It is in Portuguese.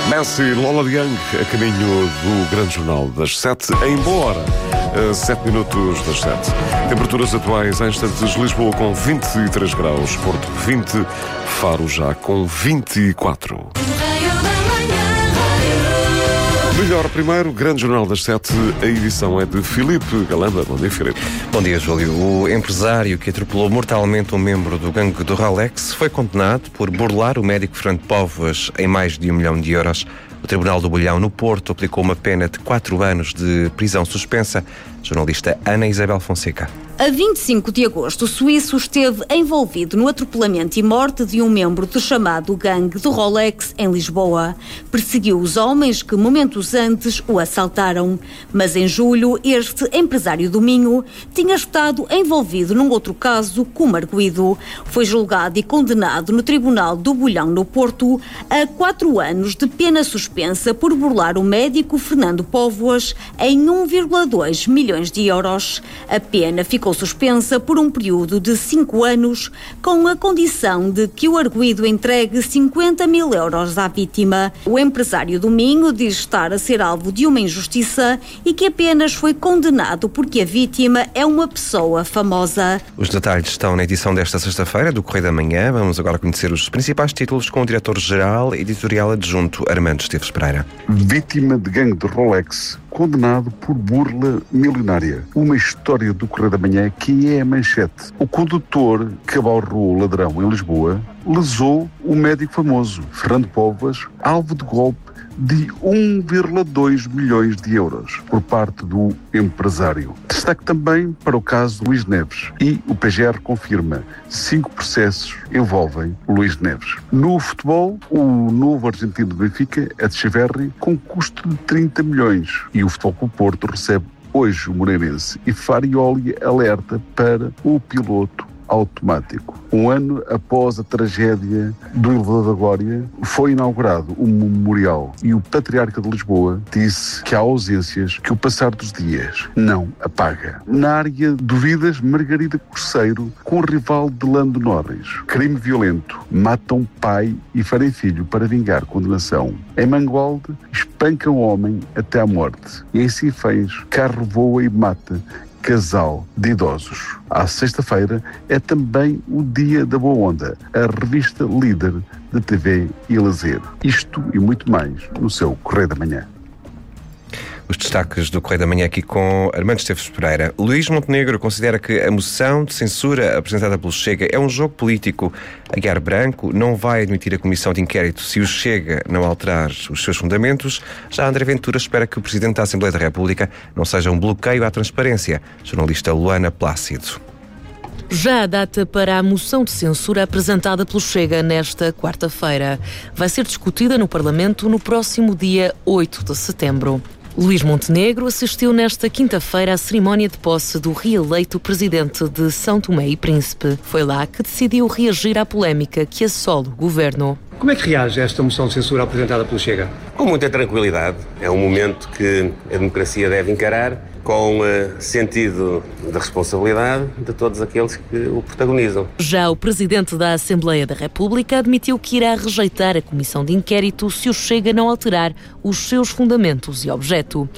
Messi, Lola Young, a caminho do Grande Jornal das 7, em boa hora, 7 minutos das 7. Temperaturas atuais em instantes: Lisboa com 23 graus, Porto 20, Faro já com 24. Melhor primeiro, Grande Jornal das 7, a edição é de Filipe Galamba. Bom dia, Filipe. Bom dia, Júlio. O empresário que atropelou mortalmente um membro do gangue do Rolex foi condenado por burlar o médico Fernando Póvoas em mais de 1 milhão de euros. O Tribunal do Bolhão, no Porto, aplicou uma pena de 4 anos de prisão suspensa. Jornalista Ana Isabel Fonseca. A 25 de agosto, o suíço esteve envolvido no atropelamento e morte de um membro do chamado gangue do Rolex em Lisboa. Perseguiu os homens que momentos antes o assaltaram. Mas em julho, este empresário do Minho tinha estado envolvido num outro caso como arguido. Foi julgado e condenado no Tribunal do Bolhão, no Porto, a 4 anos de pena suspensa por burlar o médico Fernando Póvoas em 1,2 milhões de euros. A pena ficou suspensa por um período de 5 anos, com a condição de que o arguido entregue 50 mil euros à vítima. O empresário do Minho diz estar a ser alvo de uma injustiça e que apenas foi condenado porque a vítima é uma pessoa famosa. Os detalhes estão na edição desta sexta-feira do Correio da Manhã. Vamos agora conhecer os principais títulos com o diretor-geral e editorial adjunto Armando Esteves Pereira. Vítima de gangue de Rolex, condenado por burla milionária. Uma história do Correio da Manhã que é a manchete. O condutor que abalroou o ladrão em Lisboa lesou o médico famoso, Fernando Póvoas, alvo de golpe de 1,2 milhões de euros por parte do empresário. Destaque também para o caso de Luís Neves, e o PGR confirma: 5 processos envolvem Luís Neves. No futebol, o novo argentino do Benfica, Etcheverry, com custo de 30 milhões, e o Futebol Clube Porto recebe hoje o Moreirense, e Farioli alerta para o piloto automático. Um ano após a tragédia do elevador da Glória, foi inaugurado um memorial, e o Patriarca de Lisboa disse que há ausências que o passar dos dias não apaga. Na área de vidas, Margarida Corceiro com o rival de Lando Norris. Crime violento: matam pai e ferem filho para vingar condenação. Em Mangualde, espancam homem até à morte. E em Sinfãs, carro voa e mata casal de idosos. À sexta-feira é também o Dia da Boa Onda, a revista líder de TV e lazer. Isto e muito mais no seu Correio da Manhã. Os destaques do Correio da Manhã aqui com Armando Esteves Pereira. Luís Montenegro considera que a moção de censura apresentada pelo Chega é um jogo político. Aguiar Branco não vai admitir a comissão de inquérito se o Chega não alterar os seus fundamentos. Já André Ventura espera que o Presidente da Assembleia da República não seja um bloqueio à transparência. Jornalista Luana Plácido. Já a data para a moção de censura apresentada pelo Chega nesta quarta-feira vai ser discutida no Parlamento no próximo dia 8 de setembro. Luís Montenegro assistiu nesta quinta-feira à cerimónia de posse do reeleito presidente de São Tomé e Príncipe. Foi lá que decidiu reagir à polémica que assola o governo. Como é que reage a esta moção de censura apresentada pelo Chega? Com muita tranquilidade. É um momento que a democracia deve encarar com sentido de responsabilidade de todos aqueles que o protagonizam. Já o Presidente da Assembleia da República admitiu que irá rejeitar a comissão de inquérito se o Chega não alterar os seus fundamentos e objeto.